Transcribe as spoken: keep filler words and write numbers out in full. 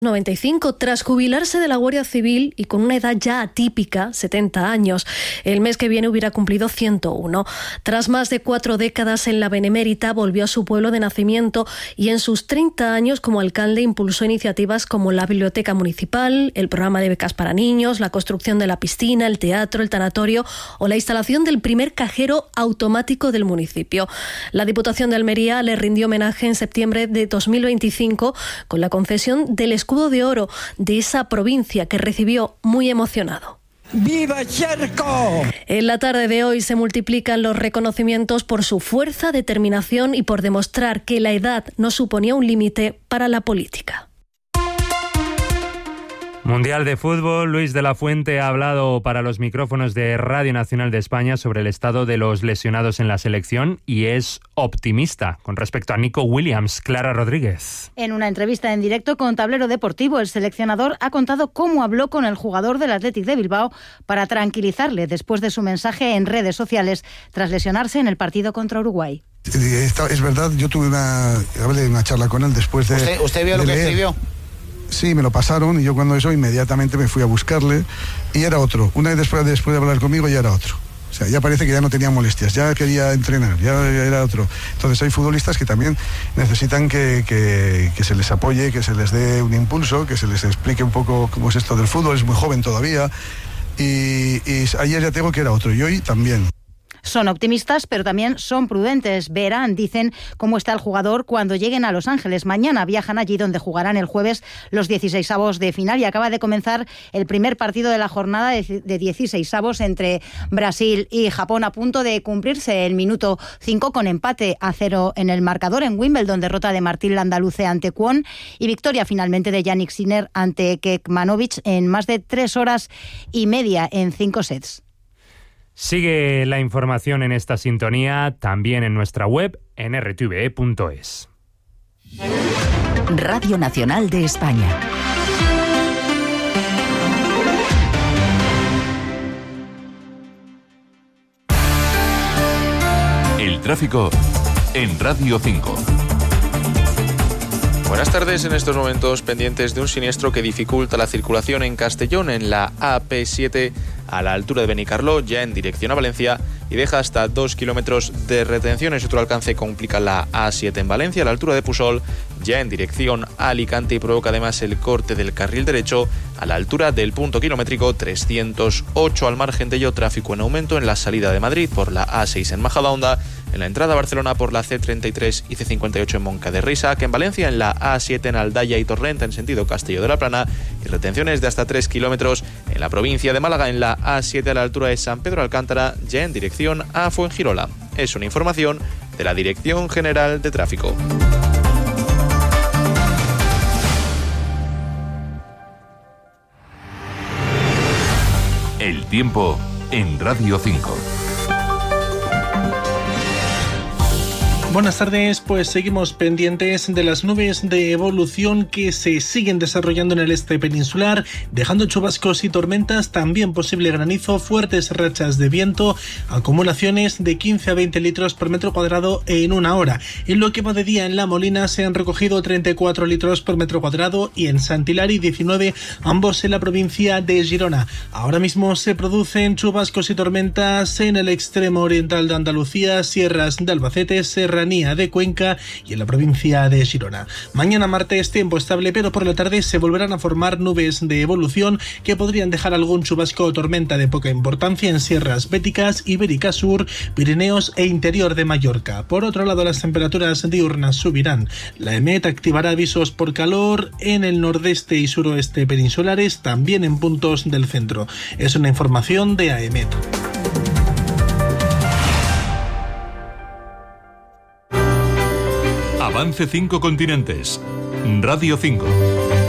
noventa y cinco, tras jubilarse de la Guardia Civil y con una edad ya atípica, setenta años. El mes que viene hubiera cumplido ciento uno. Tras más de cuatro décadas en la Benemérita, volvió a su pueblo de nacimiento y en sus treinta años como alcalde impulsó iniciativas como la Biblioteca Municipal, el programa de becas para niños, la construcción de la piscina, el teatro, el tanatorio o la instalación del primer cajero automático del municipio. La Diputación de Almería le rindió homenaje en septiembre de dos mil veinticinco con la concesión del escudo de oro de esa provincia que recibió muy emocionado. ¡Viva Cherco! En la tarde de hoy se multiplican los reconocimientos por su fuerza, determinación y por demostrar que la edad no suponía un límite para la política. Mundial de Fútbol. Luis de la Fuente ha hablado para los micrófonos de Radio Nacional de España sobre el estado de los lesionados en la selección y es optimista con respecto a Nico Williams. Clara Rodríguez. En una entrevista en directo con Tablero Deportivo, el seleccionador ha contado cómo habló con el jugador del Athletic de Bilbao para tranquilizarle después de su mensaje en redes sociales tras lesionarse en el partido contra Uruguay. Es verdad, yo tuve una, una charla con él después de... ¿Usted, usted vio lo que escribió? Sí, me lo pasaron y yo cuando eso inmediatamente me fui a buscarle y era otro. Una vez después, después de hablar conmigo ya era otro. O sea, ya parece que ya no tenía molestias, ya quería entrenar, ya, ya era otro. Entonces hay futbolistas que también necesitan que, que, que se les apoye, que se les dé un impulso, que se les explique un poco cómo es esto del fútbol, es muy joven todavía. Y, y ayer ya tengo que era otro y hoy también. Son optimistas, pero también son prudentes. Verán, dicen, cómo está el jugador cuando lleguen a Los Ángeles. Mañana viajan allí donde jugarán el jueves los dieciseisavos de final y acaba de comenzar el primer partido de la jornada de dieciseisavos entre Brasil y Japón, a punto de cumplirse el minuto cinco con empate a cero en el marcador en Wimbledon, derrota de Martín Landaluce ante Kwon y victoria finalmente de Yannick Sinner ante Kekmanovic en más de tres horas y media en cinco sets. Sigue la información en esta sintonía, también en nuestra web, en r t v e punto es. Radio Nacional de España. El tráfico en Radio cinco. Buenas tardes. En estos momentos pendientes de un siniestro que dificulta la circulación en Castellón en la A P siete a la altura de Benicarló, ya en dirección a Valencia, y deja hasta dos kilómetros de retenciones. Otro alcance complica la A siete en Valencia a la altura de Pusol, ya en dirección a Alicante, y provoca además el corte del carril derecho a la altura del punto kilométrico trescientos ocho. Al margen de ello, tráfico en aumento en la salida de Madrid por la A seis en Majadahonda, en la entrada a Barcelona por la C treinta y tres y C cincuenta y ocho en Moncada-Risa, que en Valencia en la A siete en Aldaya y Torrent en sentido Castelló de la Plana, y retenciones de hasta tres kilómetros en la provincia de Málaga en la A siete a la altura de San Pedro Alcántara, ya en dirección a Fuengirola. Es una información de la Dirección General de Tráfico. El tiempo en Radio cinco. Buenas tardes, pues seguimos pendientes de las nubes de evolución que se siguen desarrollando en el este peninsular, dejando chubascos y tormentas, también posible granizo, fuertes rachas de viento, acumulaciones de quince a veinte litros por metro cuadrado en una hora. En lo que va de día en La Molina se han recogido treinta y cuatro litros por metro cuadrado y en Santillari diecinueve, ambos en la provincia de Girona. Ahora mismo se producen chubascos y tormentas en el extremo oriental de Andalucía, sierras de Albacete, Serra de Cuenca y en la provincia de Girona. Mañana martes tiempo estable, pero por la tarde se volverán a formar nubes de evolución que podrían dejar algún chubasco o tormenta de poca importancia en sierras béticas, Ibérica Sur, Pirineos e interior de Mallorca. Por otro lado, las temperaturas diurnas subirán. La EMET activará avisos por calor en el nordeste y suroeste peninsulares, también en puntos del centro. Es una información de AEMET. Avance cinco continentes. Radio cinco.